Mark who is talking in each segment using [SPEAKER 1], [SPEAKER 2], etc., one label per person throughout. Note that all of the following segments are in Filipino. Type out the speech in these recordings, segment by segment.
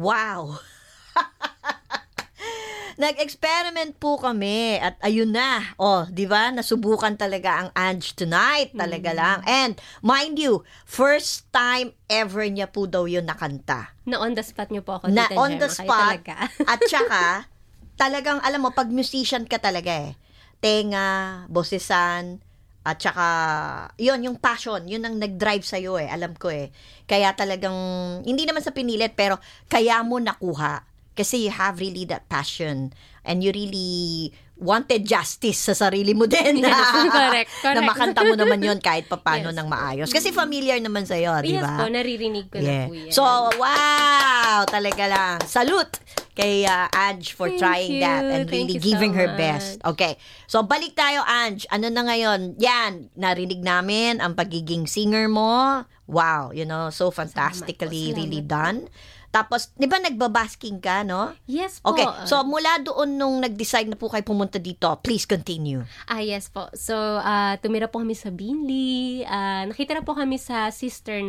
[SPEAKER 1] Wow! Nag-experiment po kami at ayun na. Oh, 'di ba? Nasubukan talaga ang Ange tonight, talaga lang. And mind you, first time ever niya po daw 'yun nakanta.
[SPEAKER 2] Na on the spot niyo po ako,
[SPEAKER 1] Na
[SPEAKER 2] Tita
[SPEAKER 1] on the
[SPEAKER 2] Gemma, kayo
[SPEAKER 1] spot.
[SPEAKER 2] talaga.
[SPEAKER 1] At saka talagang alam mo pag musician ka talaga tenga, bosesan, at saka, yun, yung passion, yun ang nag-drive sa'yo alam ko Kaya talagang, hindi naman sa pinilit, pero kaya mo nakuha. Kasi you have really that passion. And you really wanted justice sa sarili mo din.
[SPEAKER 2] Yes, correct.
[SPEAKER 1] Na makanta mo naman yun kahit papano
[SPEAKER 2] Yes.
[SPEAKER 1] ng maayos. Kasi familiar naman sa'yo, di
[SPEAKER 2] Yes
[SPEAKER 1] ba?
[SPEAKER 2] po, naririnig ko na po yan.
[SPEAKER 1] So, wow! Talaga lang. Salute kay Ange for
[SPEAKER 2] Thank
[SPEAKER 1] trying
[SPEAKER 2] you.
[SPEAKER 1] that and
[SPEAKER 2] Thank
[SPEAKER 1] really
[SPEAKER 2] you
[SPEAKER 1] giving
[SPEAKER 2] so
[SPEAKER 1] her
[SPEAKER 2] much.
[SPEAKER 1] best. Okay. So, balik tayo, Ange. Ano na ngayon? Yan, narinig namin ang pagiging singer mo. Wow, so fantastically
[SPEAKER 2] Salamat po.
[SPEAKER 1] really done. Tapos, di ba nagbabasking ka, no?
[SPEAKER 2] Yes po.
[SPEAKER 1] Okay, so mula doon nung nag-decide na po kayo pumunta dito, please continue.
[SPEAKER 2] Yes po. So, tumira po kami sa Binley. Nakita na po kami sa sister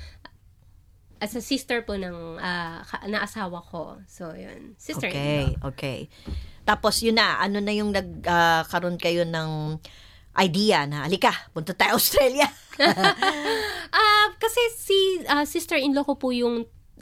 [SPEAKER 2] po ng na asawa ko. So, yun. Sister-in-law.
[SPEAKER 1] Okay. Tapos, yun na, ano na yung nagkaroon kayo ng idea na, halika, punta tayo Australia.
[SPEAKER 2] Kasi si sister-in-law ko po yung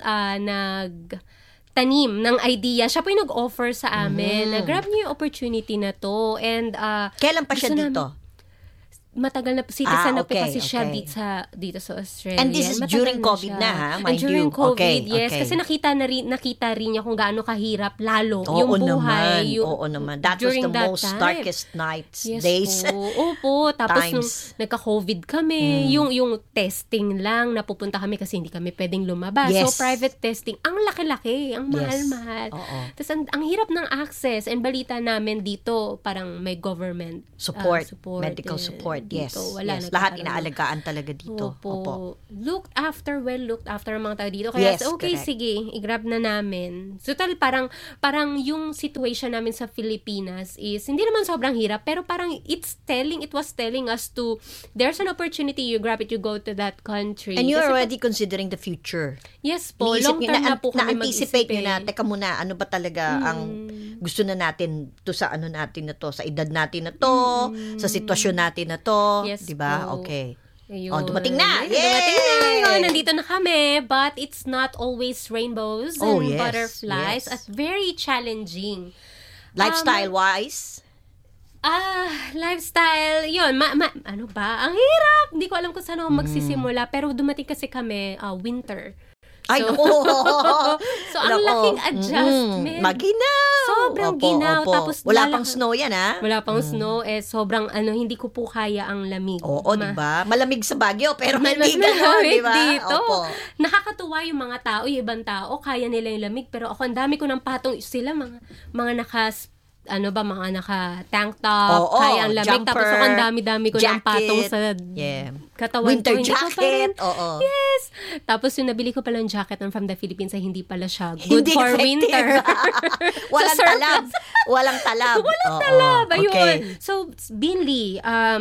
[SPEAKER 2] nagtanim ng idea. Siya po yung nag-offer sa amin na grab niyo yung opportunity na to. And
[SPEAKER 1] Kailan pa siya dito?
[SPEAKER 2] Matagal na po, citizen na po
[SPEAKER 1] okay,
[SPEAKER 2] kasi siya
[SPEAKER 1] okay.
[SPEAKER 2] dito sa Australia.
[SPEAKER 1] And this is
[SPEAKER 2] Matagal
[SPEAKER 1] during
[SPEAKER 2] na
[SPEAKER 1] COVID
[SPEAKER 2] siya.
[SPEAKER 1] na, ha? Mind
[SPEAKER 2] during
[SPEAKER 1] you.
[SPEAKER 2] COVID,
[SPEAKER 1] Okay,
[SPEAKER 2] yes.
[SPEAKER 1] okay.
[SPEAKER 2] Kasi nakita rin niya kung gaano kahirap lalo
[SPEAKER 1] Oo
[SPEAKER 2] yung buhay.
[SPEAKER 1] Oo naman. That was the most darkest nights,
[SPEAKER 2] Yes
[SPEAKER 1] days.
[SPEAKER 2] po. Opo. Tapos
[SPEAKER 1] Times.
[SPEAKER 2] nung nagka-COVID kami, yung testing lang, napupunta kami kasi hindi kami pwedeng lumabas.
[SPEAKER 1] Yes.
[SPEAKER 2] So, private testing, ang laki-laki, ang mahal-mahal.
[SPEAKER 1] Oo.
[SPEAKER 2] Tapos, ang hirap ng access. And balita namin dito, parang may government
[SPEAKER 1] Support,
[SPEAKER 2] support
[SPEAKER 1] medical support, yes.
[SPEAKER 2] dito. Wala
[SPEAKER 1] yes.
[SPEAKER 2] na
[SPEAKER 1] Lahat
[SPEAKER 2] parang-
[SPEAKER 1] inaalagaan talaga dito.
[SPEAKER 2] Opo. Looked after ang mga tao dito. Kaya,
[SPEAKER 1] Yes,
[SPEAKER 2] okay,
[SPEAKER 1] correct.
[SPEAKER 2] sige, i-grab na namin. So, parang yung situation namin sa Pilipinas is, hindi naman sobrang hirap, pero parang it was telling us to, there's an opportunity, you grab it, you go to that country.
[SPEAKER 1] And you're
[SPEAKER 2] Kasi
[SPEAKER 1] already considering the future.
[SPEAKER 2] yes po,
[SPEAKER 1] Iniisip
[SPEAKER 2] long
[SPEAKER 1] niyo
[SPEAKER 2] time na po kami
[SPEAKER 1] na-anticipate niyo na,
[SPEAKER 2] mag-isip.
[SPEAKER 1] teka muna, ano ba talaga ang gusto na natin to sa ano natin na to, sa edad natin na to, sa sitwasyon natin na to,
[SPEAKER 2] Yes
[SPEAKER 1] 'di ba?
[SPEAKER 2] po.
[SPEAKER 1] Okay.
[SPEAKER 2] Ayun.
[SPEAKER 1] Dumating na!
[SPEAKER 2] Ayun, dumating na!
[SPEAKER 1] Yay!
[SPEAKER 2] Ayun, nandito na kami. But it's not always rainbows
[SPEAKER 1] Oh,
[SPEAKER 2] and
[SPEAKER 1] yes,
[SPEAKER 2] butterflies.
[SPEAKER 1] yes.
[SPEAKER 2] At very challenging.
[SPEAKER 1] Lifestyle-wise?
[SPEAKER 2] Lifestyle, yun. Ano ba? Ang hirap! Hindi ko alam kung saan ako magsisimula. Pero dumating kasi kami, winter.
[SPEAKER 1] Ay,
[SPEAKER 2] So,
[SPEAKER 1] nako!
[SPEAKER 2] so, ang laking adjustment.
[SPEAKER 1] Maginaw!
[SPEAKER 2] Sobrang ginaw. Tapos,
[SPEAKER 1] wala pang snow yan, ha?
[SPEAKER 2] Wala pang snow. Sobrang, hindi ko po kaya ang lamig.
[SPEAKER 1] Oo, di ba? Malamig sa Baguio, pero
[SPEAKER 2] Mas
[SPEAKER 1] hindi gano'n, di ba?
[SPEAKER 2] dito.
[SPEAKER 1] Opo.
[SPEAKER 2] Nakakatuwa yung mga tao, yung ibang tao, kaya nila yung lamig. Pero ako, ang dami ko ng patong. Sila, mga mga naka-tank top,
[SPEAKER 1] Oo,
[SPEAKER 2] kaya ang lamig.
[SPEAKER 1] jumper,
[SPEAKER 2] Tapos ako, ang dami-dami ko ng
[SPEAKER 1] jacket.
[SPEAKER 2] patong sa katawan
[SPEAKER 1] Winter
[SPEAKER 2] ko. Hindi ko pa rin-
[SPEAKER 1] jacket, oo.
[SPEAKER 2] Yes! Tapos yung nabili ko palang jacket from the Philippines ay hindi pala siya good
[SPEAKER 1] Hindi
[SPEAKER 2] for
[SPEAKER 1] effective.
[SPEAKER 2] winter.
[SPEAKER 1] Walang
[SPEAKER 2] Sa
[SPEAKER 1] talab. Walang talab.
[SPEAKER 2] Walang
[SPEAKER 1] Oo,
[SPEAKER 2] talab. Ayun.
[SPEAKER 1] okay.
[SPEAKER 2] So, Binley,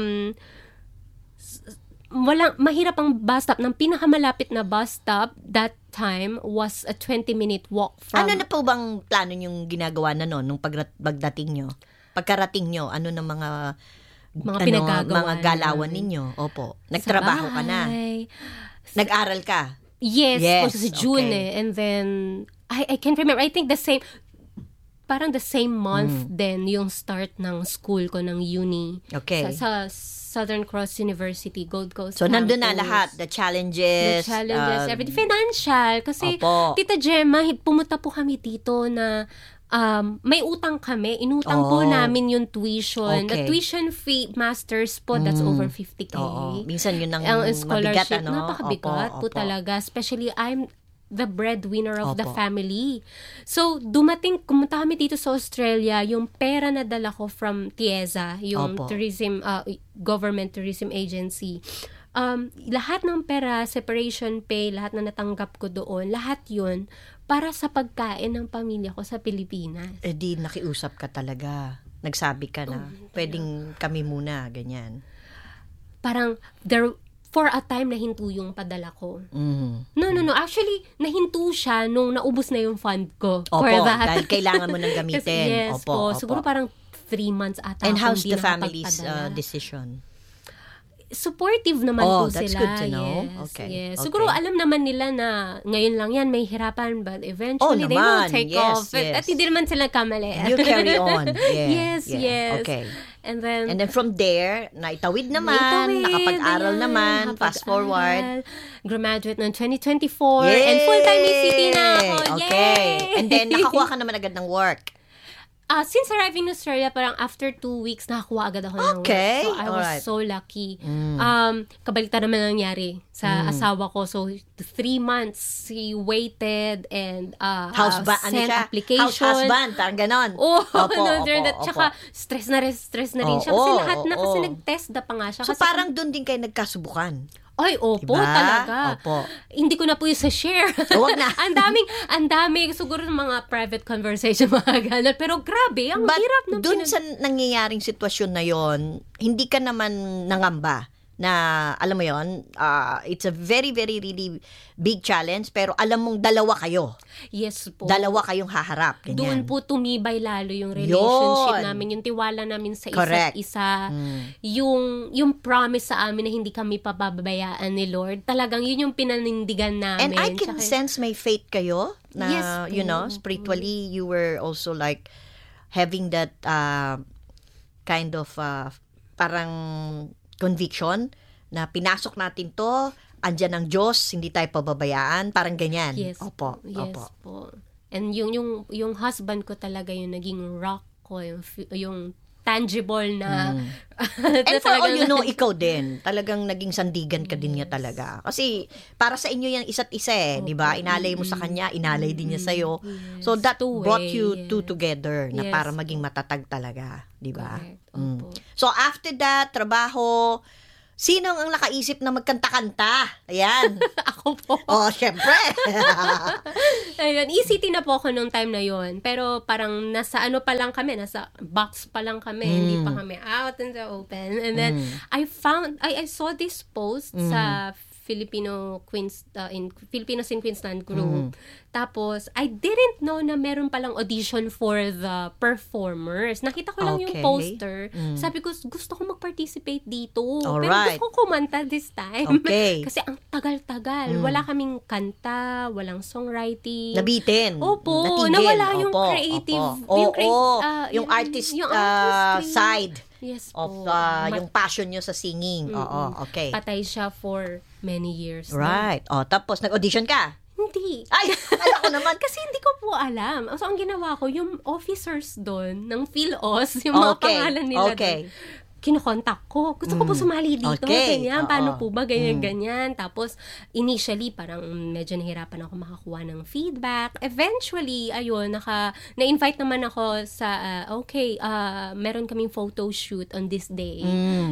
[SPEAKER 2] mahirap ang bus stop. Ng pinakamalapit na bus stop that time was a 20-minute walk from...
[SPEAKER 1] Ano na po bang plano yung ginagawa na noon nung pagdating nyo? Pagkarating nyo, ano na mga
[SPEAKER 2] pinagagawa
[SPEAKER 1] mga galawan
[SPEAKER 2] namin.
[SPEAKER 1] ninyo? Opo. Nagtrabaho ka na.
[SPEAKER 2] Bahay.
[SPEAKER 1] Nag-aral ka.
[SPEAKER 2] Yes,
[SPEAKER 1] Yes,
[SPEAKER 2] sa June
[SPEAKER 1] okay.
[SPEAKER 2] And then, I can't remember. I think the same month din yung start ng school ko ng uni.
[SPEAKER 1] Okay.
[SPEAKER 2] Sa Southern Cross University, Gold Coast
[SPEAKER 1] So, nandun na
[SPEAKER 2] campus.
[SPEAKER 1] lahat. The challenges.
[SPEAKER 2] Everything. Financial. Kasi,
[SPEAKER 1] Opo.
[SPEAKER 2] Tita Gemma, pumunta po kami dito na may utang kami. Inutang po namin yung tuition.
[SPEAKER 1] Okay.
[SPEAKER 2] The tuition fee, masters po, that's over 50K.
[SPEAKER 1] Oo. Minsan yun ang
[SPEAKER 2] Ang
[SPEAKER 1] mabigat,
[SPEAKER 2] scholarship,
[SPEAKER 1] ano?
[SPEAKER 2] napakabigat po
[SPEAKER 1] Opo.
[SPEAKER 2] talaga. Especially, I'm the breadwinner of the
[SPEAKER 1] Opo.
[SPEAKER 2] family. So, kumunta kami dito sa Australia, yung pera na dala ko from TIEZA, yung
[SPEAKER 1] Opo.
[SPEAKER 2] government tourism agency. Lahat ng pera, separation pay, lahat na natanggap ko doon, lahat yun, para sa pagkain ng pamilya ko sa Pilipinas.
[SPEAKER 1] Di nakiusap ka talaga. Nagsabi ka na, pwedeng kami muna, ganyan.
[SPEAKER 2] Parang, for a time nahinto yung padala ko.
[SPEAKER 1] Mm.
[SPEAKER 2] No. Actually, nahinto siya nung naubos na yung fund ko for
[SPEAKER 1] Opo,
[SPEAKER 2] that.
[SPEAKER 1] dahil kailangan mo nang gamitin.
[SPEAKER 2] Kasi, yes
[SPEAKER 1] Opo.
[SPEAKER 2] Siguro parang 3 months ata
[SPEAKER 1] And
[SPEAKER 2] akong
[SPEAKER 1] how's
[SPEAKER 2] di
[SPEAKER 1] the family's
[SPEAKER 2] nakapagpadala.
[SPEAKER 1] decision?
[SPEAKER 2] Supportive naman po sila.
[SPEAKER 1] That's good to know.
[SPEAKER 2] Yes,
[SPEAKER 1] Okay.
[SPEAKER 2] yes.
[SPEAKER 1] Okay.
[SPEAKER 2] Siguro alam naman nila na ngayon lang yan, may hirapan, but eventually they will
[SPEAKER 1] naman.
[SPEAKER 2] take
[SPEAKER 1] Yes,
[SPEAKER 2] off.
[SPEAKER 1] yes.
[SPEAKER 2] At hindi naman sila kamali.
[SPEAKER 1] You carry on. Yeah,
[SPEAKER 2] Yes,
[SPEAKER 1] yeah.
[SPEAKER 2] yes.
[SPEAKER 1] Okay.
[SPEAKER 2] And then
[SPEAKER 1] from there, naitawid naman,
[SPEAKER 2] naitawid,
[SPEAKER 1] nakapag-aral
[SPEAKER 2] ayan,
[SPEAKER 1] naman, fast forward.
[SPEAKER 2] Graduate ng 2024, and full-time ECT na ako.
[SPEAKER 1] Okay.
[SPEAKER 2] Yay!
[SPEAKER 1] And then, nakakuha ka naman agad ng work.
[SPEAKER 2] Since arriving in Australia, parang after 2 weeks, nakakuha agad ako ng work.
[SPEAKER 1] Okay.
[SPEAKER 2] So, I was
[SPEAKER 1] Alright.
[SPEAKER 2] so lucky. Kabalikta naman nangyari sa asawa ko. So, 3 months, he waited and sent application.
[SPEAKER 1] House husband, parang ganon.
[SPEAKER 2] During that. Tsaka, stress na rin siya. Kasi lahat na kasi nag-test na pa nga siya.
[SPEAKER 1] So,
[SPEAKER 2] kasi
[SPEAKER 1] parang doon din kayo nagkasubukan.
[SPEAKER 2] Ay, opo,
[SPEAKER 1] Diba?
[SPEAKER 2] talaga.
[SPEAKER 1] Opo.
[SPEAKER 2] Hindi ko na po yung sa-share.
[SPEAKER 1] Huwag na.
[SPEAKER 2] ang daming, siguro ng mga private conversation, mga ganun. Pero grabe, ang
[SPEAKER 1] But
[SPEAKER 2] hirap ng
[SPEAKER 1] dun sa nangyayaring sitwasyon na yon, hindi ka naman nangamba na, alam mo yon, it's a very, very, really big challenge, pero alam mong dalawa kayo.
[SPEAKER 2] Yes po.
[SPEAKER 1] Dalawa kayong haharap. Ganyan.
[SPEAKER 2] Doon po tumibay lalo yung relationship
[SPEAKER 1] Yun.
[SPEAKER 2] namin, yung tiwala namin sa
[SPEAKER 1] Correct.
[SPEAKER 2] isa't isa, yung promise sa amin na hindi kami pababayaan ni Lord. Talagang yun yung pinanindigan namin.
[SPEAKER 1] And I can
[SPEAKER 2] Tsaka-
[SPEAKER 1] sense may faith kayo na,
[SPEAKER 2] Yes,
[SPEAKER 1] you know, spiritually, you were also like having that kind of parang conviction na pinasok natin to, andyan ang Diyos, hindi tayo pababayaan, parang ganyan.
[SPEAKER 2] Yes.
[SPEAKER 1] Opo.
[SPEAKER 2] Yes
[SPEAKER 1] Opo.
[SPEAKER 2] po. And yung husband ko talaga yung naging rock ko, yung tangible na
[SPEAKER 1] And for all you know, ikaw din, talagang naging sandigan ka din niya talaga. Kasi para sa inyo yan isa't isa di ba? Inalay mo sa kanya, inalay din niya sa'yo.
[SPEAKER 2] Yes.
[SPEAKER 1] So that
[SPEAKER 2] Two-way,
[SPEAKER 1] brought you
[SPEAKER 2] yes.
[SPEAKER 1] two together na
[SPEAKER 2] Yes
[SPEAKER 1] para
[SPEAKER 2] po.
[SPEAKER 1] maging matatag talaga, di ba?
[SPEAKER 2] Correct. Opo.
[SPEAKER 1] So after that, trabaho, sino ang nakaisip na magkanta-kanta? Ayan.
[SPEAKER 2] Ako po.
[SPEAKER 1] Oh, syempre.
[SPEAKER 2] Ayun, ECT na po ako nung time na yon. Pero parang nasa ano pa lang kami, nasa box pa lang kami. Hindi pa kami out in the open. And then, I saw this post sa Filipinos in Queensland group. Tapos, I didn't know na meron palang audition for the performers. Nakita ko lang yung
[SPEAKER 1] Okay.
[SPEAKER 2] poster. Sabi ko, gusto ko mag-participate dito. Pero
[SPEAKER 1] Alright.
[SPEAKER 2] gusto ko kumanta this time.
[SPEAKER 1] Okay.
[SPEAKER 2] Kasi ang tagal-tagal. Wala kaming kanta, walang songwriting.
[SPEAKER 1] Nabitin.
[SPEAKER 2] Opo,
[SPEAKER 1] natigil.
[SPEAKER 2] nawala yung
[SPEAKER 1] Opo,
[SPEAKER 2] creative.
[SPEAKER 1] opo.
[SPEAKER 2] Yung
[SPEAKER 1] yung artist
[SPEAKER 2] yung artistry.
[SPEAKER 1] side
[SPEAKER 2] Yes
[SPEAKER 1] of
[SPEAKER 2] po.
[SPEAKER 1] yung passion nyo sa singing. Oo, okay.
[SPEAKER 2] Patay siya for many years. na.
[SPEAKER 1] Right. Tapos nag-audition ka?
[SPEAKER 2] Hindi.
[SPEAKER 1] Ay, alam ko naman.
[SPEAKER 2] Kasi hindi ko po alam. So, ang ginawa ko, yung officers doon, ng PhilOS, yung mga pangalan nila doon, kinokontak ko. Gusto ko po sumali dito.
[SPEAKER 1] Okay.
[SPEAKER 2] Ganyan. Paano
[SPEAKER 1] Oo.
[SPEAKER 2] po ba? Ganyan. Tapos, initially, parang medyo nahirapan ako makakuha ng feedback. Eventually, ayun, na-invite naman ako sa, meron kaming photo shoot on this day.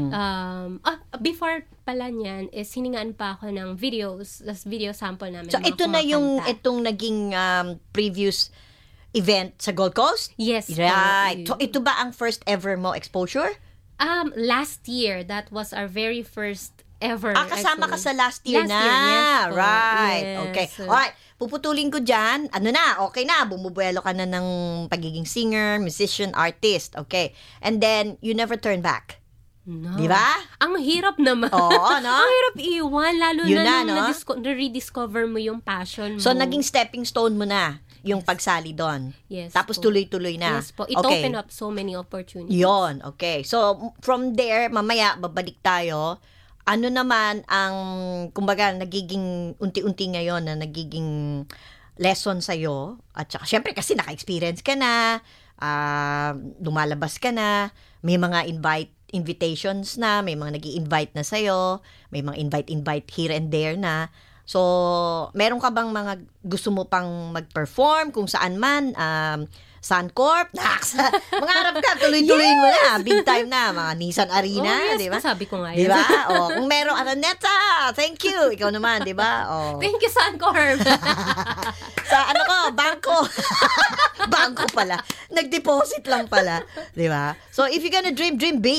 [SPEAKER 2] Before pala niyan, is hiningaan pa ako ng videos, video sample namin.
[SPEAKER 1] So,
[SPEAKER 2] ng mga
[SPEAKER 1] ito na yung,
[SPEAKER 2] kumakanta.
[SPEAKER 1] itong naging previous event sa Gold Coast?
[SPEAKER 2] Yes.
[SPEAKER 1] Right.
[SPEAKER 2] po.
[SPEAKER 1] So, ito ba ang first ever mo exposure?
[SPEAKER 2] Last year, that was our very first ever.
[SPEAKER 1] Kasama ka sa last year na.
[SPEAKER 2] yes po.
[SPEAKER 1] Right.
[SPEAKER 2] Yes.
[SPEAKER 1] Okay. Alright. Puputulin ko dyan. Ano na? Okay na. Bumubuelo ka na ng pagiging singer, musician, artist. Okay. And then, you never turn back.
[SPEAKER 2] No.
[SPEAKER 1] Di ba?
[SPEAKER 2] Ang hirap naman.
[SPEAKER 1] Oo, no?
[SPEAKER 2] Ang hirap iwan, lalo
[SPEAKER 1] Yun
[SPEAKER 2] na
[SPEAKER 1] na,
[SPEAKER 2] nung
[SPEAKER 1] no?
[SPEAKER 2] na-rediscover mo yung passion mo.
[SPEAKER 1] So, naging stepping stone mo na yung pagsali doon.
[SPEAKER 2] Yes
[SPEAKER 1] Tapos
[SPEAKER 2] po.
[SPEAKER 1] tuloy-tuloy na.
[SPEAKER 2] Yes po. It
[SPEAKER 1] Okay.
[SPEAKER 2] opened up so many opportunities.
[SPEAKER 1] Yon, okay. So, from there, mamaya, babalik tayo. Ano naman ang, kumbaga, nagiging unti-unti ngayon na nagiging lesson sa'yo? At saka, syempre, kasi naka-experience ka na, lumalabas ka na, may mga invitations na, may mga nag-i-invite na sa'yo, may mga invite here and there na. So, meron ka bang mga gusto mo pang mag-perform kung saan man? Suncorp? Mangarap ka, tuloy-tuloy mo na. Big time na, mga Nissan Arena,
[SPEAKER 2] yes,
[SPEAKER 1] di ba?
[SPEAKER 2] sabi ko nga
[SPEAKER 1] Di
[SPEAKER 2] yan.
[SPEAKER 1] ba? Kung meron, Araneta, thank you. Ikaw naman, di ba?
[SPEAKER 2] Thank you, Suncorp.
[SPEAKER 1] Sa bangko. Bangko pala. Nag-deposit lang pala. Di ba? So, if you're gonna dream big.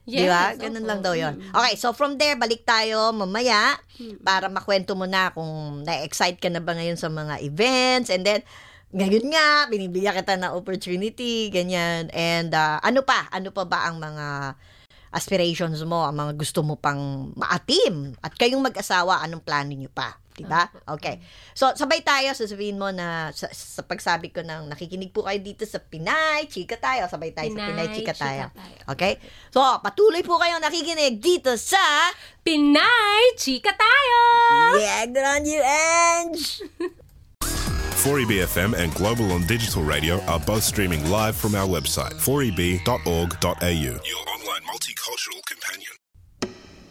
[SPEAKER 1] Di ba?
[SPEAKER 2] Yes,
[SPEAKER 1] Ganun
[SPEAKER 2] opo.
[SPEAKER 1] lang daw yon. Okay, so from there, balik tayo mamaya para makwento mo na kung na-excite ka na ba ngayon sa mga events. And then, ngayon nga, binibigyan kita ng opportunity, ganyan. And ano pa ba ang mga aspirations mo, ang mga gusto mo pang maatim? At kayong mag-asawa, anong plano nyo pa? Diba? Okay. So, sabay tayo, sasabihin mo na sa pagsabi ko ng nakikinig po kayo dito sa Pinay, Chika Tayo. Sabay tayo sa Pinay, Chika Tayo. Okay? So, patuloy po kayong nakikinig dito sa
[SPEAKER 2] Pinay, Chika Tayo!
[SPEAKER 1] Yeah, good on you, Ange!
[SPEAKER 3] 4EB FM and Global on Digital Radio are both streaming live from our website, 4eb.org.au. Your online multicultural companion.